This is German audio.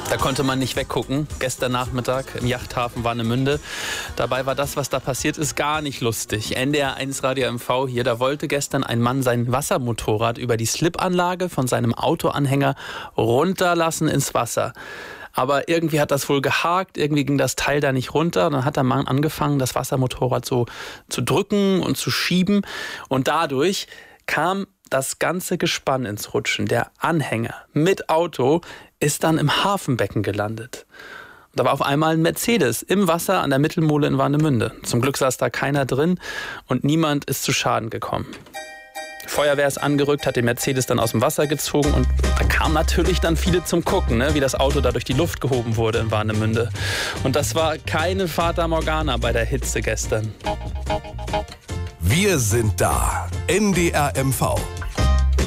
Da konnte man nicht weggucken. Gestern Nachmittag im Yachthafen Warnemünde. Dabei war das, was da passiert ist, gar nicht lustig. NDR 1 Radio MV hier, da wollte gestern ein Mann sein Wassermotorrad über die Slipanlage von seinem Autoanhänger runterlassen ins Wasser. Aber irgendwie hat das wohl gehakt, irgendwie ging das Teil da nicht runter. Dann hat der Mann angefangen, das Wassermotorrad so zu drücken und zu schieben. Und dadurch kam das ganze Gespann ins Rutschen. Der Anhänger mit Auto ist dann im Hafenbecken gelandet. Und da war auf einmal ein Mercedes im Wasser an der Mittelmole in Warnemünde. Zum Glück saß da keiner drin und niemand ist zu Schaden gekommen. Die Feuerwehr ist angerückt, hat den Mercedes dann aus dem Wasser gezogen und da kamen natürlich dann viele zum Gucken, wie das Auto da durch die Luft gehoben wurde in Warnemünde. Und das war keine Fata Morgana bei der Hitze gestern. Wir sind da. NDR MV.